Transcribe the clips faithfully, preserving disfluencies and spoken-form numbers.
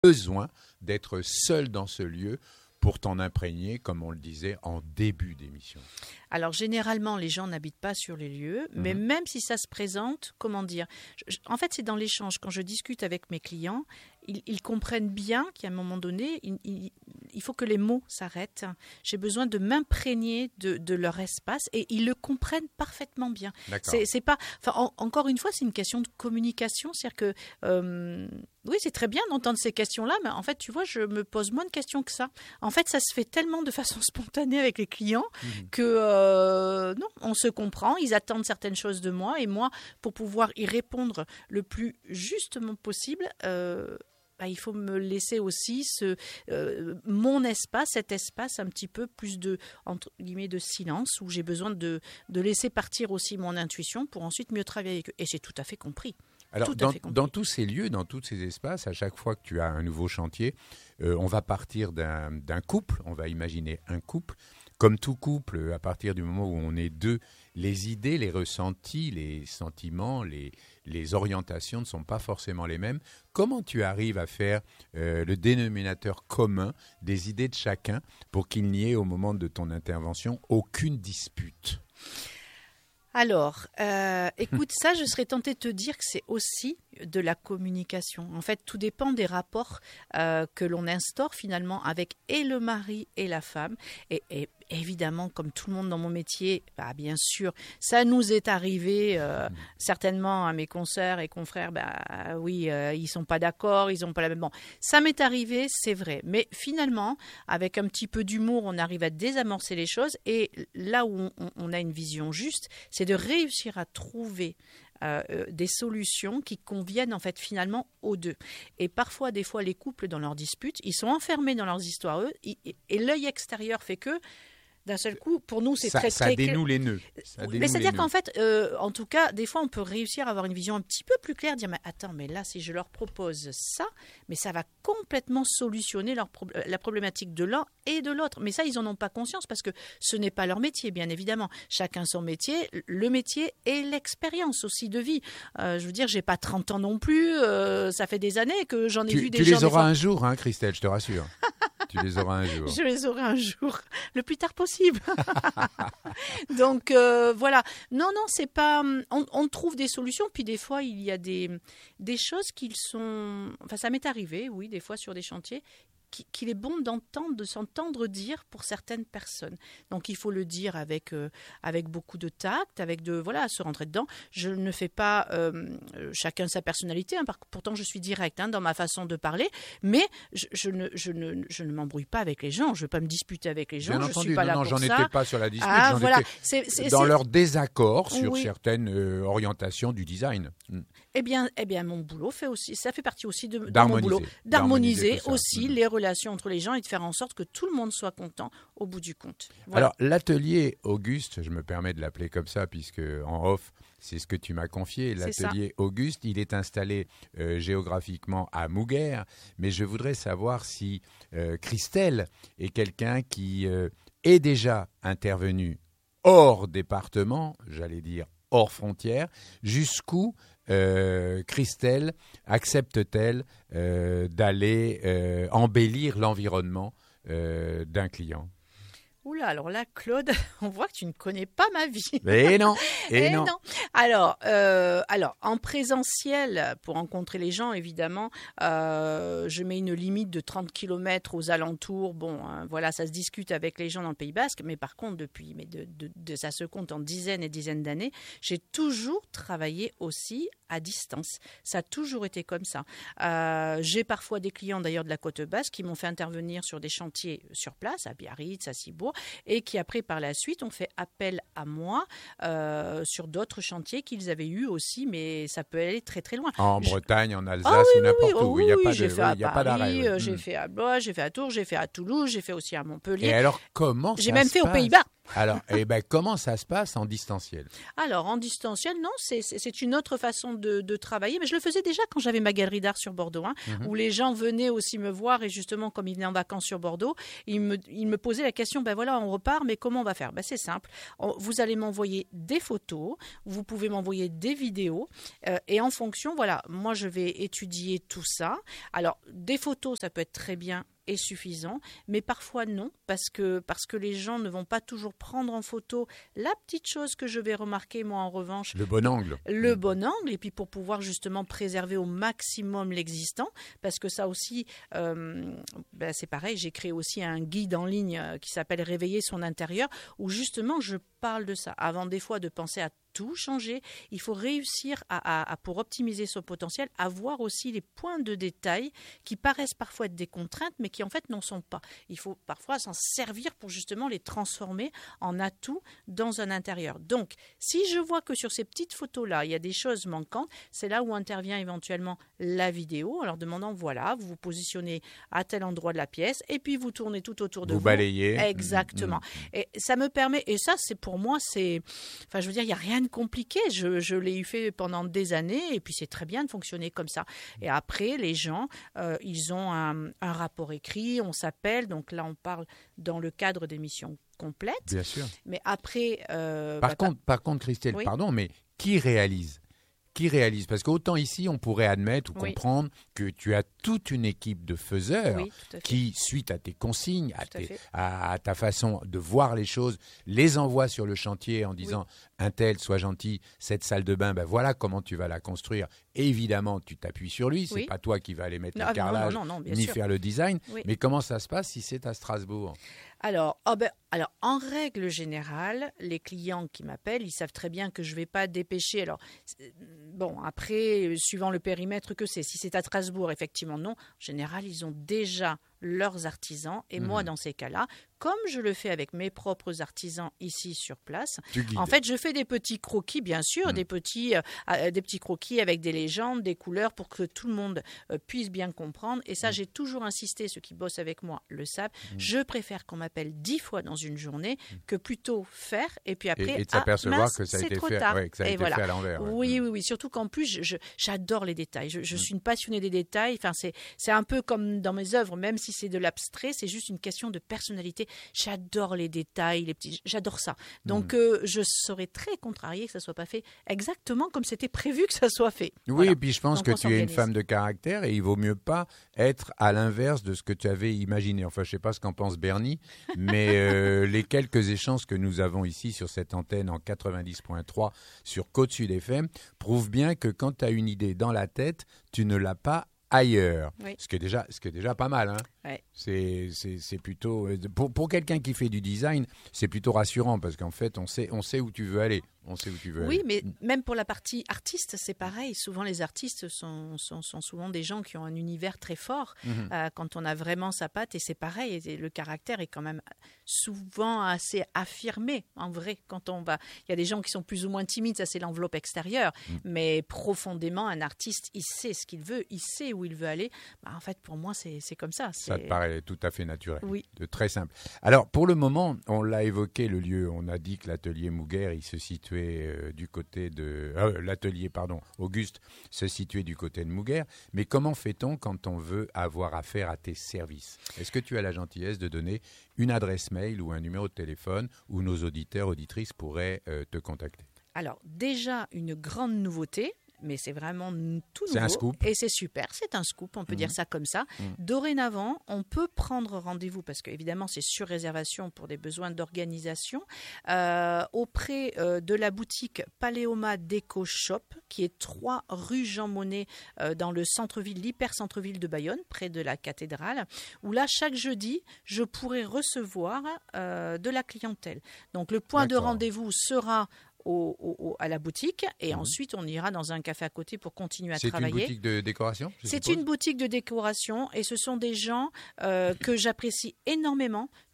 besoin d'être seul dans ce lieu pour t'en imprégner, comme on le disait en début d'émission? Alors, généralement, les gens n'habitent pas sur les lieux, mmh. mais même si ça se présente, comment dire, je, en fait, c'est dans l'échange. Quand je discute avec mes clients, ils, ils comprennent bien qu'à un moment donné, il, il, il faut que les mots s'arrêtent. J'ai besoin de m'imprégner de, de leur espace et ils le comprennent parfaitement bien. C'est, c'est pas, enfin, en, encore une fois, c'est une question de communication. C'est-à-dire que, euh, oui, c'est très bien d'entendre ces questions-là, mais en fait, tu vois, je me pose moins de questions que ça. En fait, ça se fait tellement de façon spontanée avec les clients mmh. que... Euh, Euh, non, on se comprend, ils attendent certaines choses de moi et moi, pour pouvoir y répondre le plus justement possible, euh, bah, il faut me laisser aussi ce, euh, mon espace, cet espace un petit peu plus de, entre guillemets, de silence où j'ai besoin de, de laisser partir aussi mon intuition pour ensuite mieux travailler avec eux. Et j'ai tout à fait compris. Alors, dans, dans tous ces lieux, dans tous ces espaces, à chaque fois que tu as un nouveau chantier, euh, on va partir d'un, d'un couple, on va imaginer un couple. Comme tout couple, à partir du moment où on est deux, les idées, les ressentis, les sentiments, les, les orientations ne sont pas forcément les mêmes. Comment tu arrives à faire euh, le dénominateur commun des idées de chacun pour qu'il n'y ait au moment de ton intervention aucune dispute ? Alors, euh, écoute, ça, je serais tentée de te dire que c'est aussi de la communication. En fait, tout dépend des rapports euh, que l'on instaure finalement avec et le mari et la femme. Et, et évidemment, comme tout le monde dans mon métier, bah, bien sûr, ça nous est arrivé euh, mmh. certainement à mes consoeurs et confrères. Bah oui, euh, ils sont pas d'accord, ils ont pas la même. Bon, ça m'est arrivé, c'est vrai. Mais finalement, avec un petit peu d'humour, on arrive à désamorcer les choses. Et là où on, on a une vision juste, c'est de réussir à trouver Euh, euh, des solutions qui conviennent en fait finalement aux deux. Et parfois, des fois, les couples dans leurs disputes, ils sont enfermés dans leurs histoires eux, et, et l'œil extérieur fait que d'un seul coup, pour nous, c'est ça, très, ça très... Ça dénoue les nœuds. Ça mais c'est-à-dire qu'en fait, euh, en tout cas, des fois, on peut réussir à avoir une vision un petit peu plus claire, dire, mais attends, mais là, si je leur propose ça, mais ça va complètement solutionner leur pro- la problématique de l'un et de l'autre. Mais ça, ils n'en ont pas conscience parce que ce n'est pas leur métier, bien évidemment. Chacun son métier, le métier et l'expérience aussi de vie. Euh, je veux dire, j'ai pas trente ans non plus, euh, ça fait des années que j'en ai tu, vu des tu gens... Tu les auras fois... un jour, hein, Christelle, je te rassure. Tu les auras un jour. Je les aurai un jour, le plus tard possible. Donc euh, voilà. Non, non, c'est pas. On, on trouve des solutions. Puis des fois, il y a des des choses qui sont. Enfin, ça m'est arrivé, oui, des fois sur des chantiers. Qu'il est bon d'entendre, de s'entendre dire pour certaines personnes. Donc, il faut le dire avec, euh, avec beaucoup de tact, avec de, voilà, se rentrer dedans. Je ne fais pas euh, chacun sa personnalité, hein, pourtant je suis directe hein, dans ma façon de parler, mais je, je, ne, je, ne, je ne m'embrouille pas avec les gens, je ne veux pas me disputer avec les gens, Bien je entendu, suis pas non, là non, pour j'en ça. étais pas sur la dispute, ah, j'en voilà. étais c'est, c'est, dans c'est... leur désaccord sur oui. certaines euh, orientations du design. Mm. Eh bien, eh bien, mon boulot fait aussi, ça fait partie aussi de, de mon boulot, d'harmoniser, d'harmoniser aussi mmh. les relations entre les gens et de faire en sorte que tout le monde soit content au bout du compte. Voilà. Alors, l'atelier Auguste, je me permets de l'appeler comme ça, puisque en off, c'est ce que tu m'as confié, l'atelier Auguste, il est installé euh, géographiquement à Mouguer, mais je voudrais savoir si euh, Christelle est quelqu'un qui euh, est déjà intervenu hors département, j'allais dire hors frontières, jusqu'où euh, Christelle accepte-t-elle euh, d'aller euh, embellir l'environnement euh, d'un client? Oula, alors là, Claude, on voit que tu ne connais pas ma vie. Mais non, et, et non. non. Alors, euh, alors, en présentiel, pour rencontrer les gens, évidemment, euh, je mets une limite de trente kilomètres aux alentours. Bon, hein, voilà, ça se discute avec les gens dans le Pays Basque, mais par contre, depuis, mais de, de, de, ça se compte en dizaines et dizaines d'années, j'ai toujours travaillé aussi à distance. Ça a toujours été comme ça. Euh, j'ai parfois des clients, d'ailleurs, de la côte basque qui m'ont fait intervenir sur des chantiers sur place, à Biarritz, à Cibourg, et qui après par la suite ont fait appel à moi euh, sur d'autres chantiers qu'ils avaient eu aussi, mais ça peut aller très très loin. En je... Bretagne, en Alsace ah, oui, ou n'importe oui, où, oui, il n'y a oui, pas j'ai de, fait oui, à il y a Paris, pas d'arrêt. euh, Oui. j'ai mmh. fait à Blois, j'ai fait à Tours, j'ai fait à Toulouse, j'ai fait aussi à Montpellier. Et alors comment J'ai ça même se fait passe aux Pays-Bas. Alors, eh ben, comment ça se passe en distanciel? Alors, en distanciel, non, c'est, c'est, c'est une autre façon de, de travailler. Mais je le faisais déjà quand j'avais ma galerie d'art sur Bordeaux, hein, mm-hmm. où les gens venaient aussi me voir. Et justement, comme ils venaient en vacances sur Bordeaux, ils me, ils me posaient la question, ben voilà, on repart, mais comment on va faire? Ben, c'est simple. On, vous allez m'envoyer des photos, vous pouvez m'envoyer des vidéos. Euh, et en fonction, voilà, moi, je vais étudier tout ça. Alors, des photos, ça peut être très bien est suffisant, mais parfois non, parce que, parce que les gens ne vont pas toujours prendre en photo la petite chose que je vais remarquer, moi en revanche. Le bon angle. Le bon angle, et puis pour pouvoir justement préserver au maximum l'existant, parce que ça aussi, euh, ben c'est pareil, j'ai créé aussi un guide en ligne euh, qui s'appelle Réveiller son intérieur, où justement je parle de ça, avant des fois de penser à tout changer, il faut réussir à, à, à, pour optimiser son potentiel, à voir aussi les points de détail qui paraissent parfois être des contraintes, mais qui en fait n'en sont pas. Il faut parfois s'en servir pour justement les transformer en atouts dans un intérieur. Donc, si je vois que sur ces petites photos-là, il y a des choses manquantes, c'est là où intervient éventuellement la vidéo, en leur demandant, voilà, vous vous positionnez à tel endroit de la pièce, et puis vous tournez tout autour de vous. Vous balayez. Exactement. Mmh. Et ça me permet, et ça, c'est pour moi, c'est, enfin, je veux dire, il n'y a rien de compliqué. Je, je l'ai eu fait pendant des années et puis c'est très bien de fonctionner comme ça. Et après, les gens, euh, ils ont un, un rapport écrit, on s'appelle. Donc là, on parle dans le cadre d'émissions complètes. Bien sûr. Mais après... Euh, par, bah, contre, pas... par contre, Christelle, oui. pardon, mais qui réalise ? Qui réalise? Parce qu'autant ici, on pourrait admettre ou oui. comprendre que tu as toute une équipe de faiseurs oui, qui, suite à tes consignes, à, tes, à, à ta façon de voir les choses, les envoie sur le chantier en disant oui. « un tel, sois gentil, cette salle de bain, ben voilà comment tu vas la construire ». Évidemment, tu t'appuies sur lui, ce n'est oui. pas toi qui vas aller mettre non, le carrelage, non, non, non, ni sûr. faire le design. Oui. Mais comment ça se passe si c'est à Strasbourg? Alors, oh ben, alors, en règle générale, les clients qui m'appellent, ils savent très bien que je ne vais pas dépêcher. Alors, bon, après, suivant le périmètre que c'est, si c'est à Strasbourg, effectivement, non. En général, ils ont déjà leurs artisans. Et mmh. moi, dans ces cas-là, comme je le fais avec mes propres artisans ici sur place, en fait, je fais des petits croquis, bien sûr, mmh. des, petits, euh, des petits croquis avec des légendes, des couleurs pour que tout le monde euh, puisse bien comprendre. Et ça, mmh. j'ai toujours insisté, ceux qui bossent avec moi le savent, mmh. je préfère qu'on m'appelle dix fois dans une journée mmh. que plutôt faire et puis après, et, et de s'apercevoir ah, mince, que ça a été trop fait, tard. Ouais, que ça a et été voilà. fait à l'envers. Ouais. Oui, oui, oui. Surtout qu'en plus, je, je, j'adore les détails. Je, je mmh. suis une passionnée des détails. Enfin, c'est, c'est un peu comme dans mes œuvres, même si c'est de l'abstrait, c'est juste une question de personnalité. J'adore les détails, les petits, j'adore ça. Donc, mmh. euh, je serais très contrariée que ça soit pas fait exactement comme c'était prévu que ça soit fait. Oui, voilà. Et puis je pense Donc, que tu es une femme de caractère et il vaut mieux pas être à l'inverse de ce que tu avais imaginé. Enfin, je sais pas ce qu'en pense Bernie, mais euh, les quelques échanges que nous avons ici sur cette antenne en quatre-vingt-dix point trois sur Côte Sud F M prouvent bien que quand tu as une idée dans la tête, tu ne l'as pas ailleurs, oui. ce, qui est déjà, ce qui est déjà pas mal. Hein. Ouais. C'est, c'est, c'est plutôt, pour, pour quelqu'un qui fait du design, c'est plutôt rassurant parce qu'en fait, on sait, on sait où tu veux aller. On sait où tu veux oui, aller. mais même pour la partie artiste, c'est pareil. Souvent, les artistes sont, sont, sont souvent des gens qui ont un univers très fort mmh. euh, quand on a vraiment sa patte. Et c'est pareil, et le caractère est quand même souvent assez affirmé, en vrai. Quand on va, il y a des gens qui sont plus ou moins timides, ça c'est l'enveloppe extérieure. Mmh. Mais profondément, un artiste, il sait ce qu'il veut, il sait où il veut aller. Bah, en fait, pour moi, c'est, c'est comme ça. C'est... Ça te paraît tout à fait naturel, oui. de très simple. Alors, pour le moment, on l'a évoqué, le lieu. On a dit que l'atelier Mouguer, il se situait Euh, du côté de euh, l'atelier pardon Auguste se situait du côté de Mouguer, mais comment fait-on quand on veut avoir affaire à tes services? Est-ce que tu as la gentillesse de donner une adresse mail ou un numéro de téléphone où nos auditeurs auditrices pourraient euh, te contacter? Alors déjà une grande nouveauté, mais c'est vraiment tout nouveau. C'est un scoop. Et c'est super, c'est un scoop, on peut mmh. dire ça comme ça. Mmh. Dorénavant, on peut prendre rendez-vous, parce qu'évidemment, c'est sur réservation pour des besoins d'organisation, euh, auprès euh, de la boutique Paléoma Déco Shop, qui est trois rue Jean Monnet, euh, dans le centre-ville, l'hyper-centre-ville de Bayonne, près de la cathédrale, où là, chaque jeudi, je pourrai recevoir euh, de la clientèle. Donc, le point D'accord. de rendez-vous sera... Au, au, à la boutique et mmh. ensuite on ira dans un café à côté pour continuer à c'est travailler. C'est une boutique de décoration? C'est suppose. Une boutique de décoration et ce sont des gens euh, que j'apprécie énormément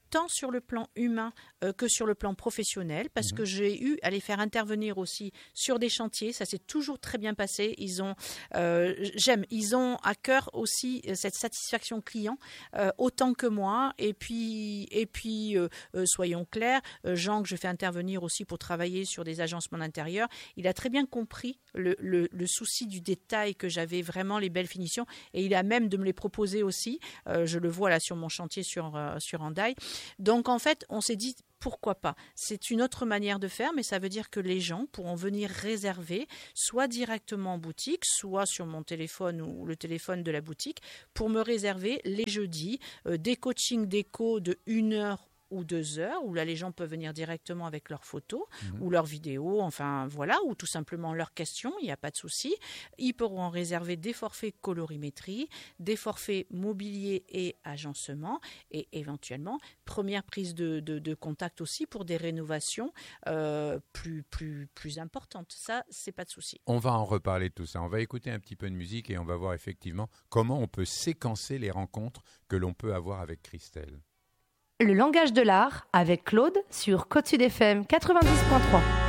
tant sur le plan humain euh, que sur le plan professionnel, parce mmh. que j'ai eu à les faire intervenir aussi sur des chantiers. Ça s'est toujours très bien passé. Ils ont, euh, j'aime, ils ont à cœur aussi cette satisfaction client euh, autant que moi. Et puis, et puis euh, euh, soyons clairs, euh, Jean, que je fais intervenir aussi pour travailler sur des agencements d'intérieur, il a très bien compris le, le, le souci du détail, que j'avais vraiment les belles finitions, et il a même de me les proposer aussi. Euh, je le vois là sur mon chantier sur, euh, sur Hendaye. Donc en fait, on s'est dit pourquoi pas. C'est une autre manière de faire, mais ça veut dire que les gens pourront venir réserver, soit directement en boutique, soit sur mon téléphone ou le téléphone de la boutique, pour me réserver les jeudis euh, des coachings déco de une heure ou deux heures, où là les gens peuvent venir directement avec leurs photos mmh. ou leurs vidéos, enfin voilà, ou tout simplement leurs questions, il n'y a pas de souci. Ils pourront réserver des forfaits colorimétrie, des forfaits mobilier et agencement, et éventuellement première prise de, de, de contact aussi pour des rénovations euh, plus, plus, plus importantes. Ça, c'est pas de souci. On va en reparler de tout ça. On va écouter un petit peu de musique et on va voir effectivement comment on peut séquencer les rencontres que l'on peut avoir avec Christelle. Le langage de l'art avec Claude sur Côte Sud F M quatre-vingt-dix point trois.